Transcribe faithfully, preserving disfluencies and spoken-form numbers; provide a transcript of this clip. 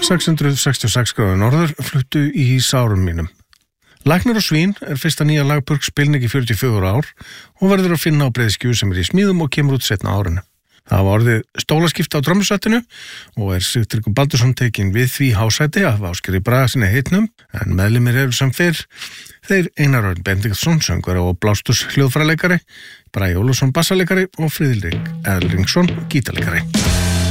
sex hundruð sextíu og sex gráður norður fluttu í sárum mínum. Læknir og svín er fyrsta nýja lag Börk Spilning í fjörutíu og fjögur ár og verður að finna á breiðskífu sem er í smíðum og kemur út seinna á árinu. Það var orðið stólaskipta á drömmusættinu og er Sigtryggur Baldursson tekinn við því hásæti af Ásgeiri Bragasyni heitnum, en meðlimir eru sem fyrr þeir Einar Örn Benediktsson, söngvari og blástus hljóðfæraleikari, Bragi Ólafsson bassaleikari og Friðrik Erlingsson gítarleikari.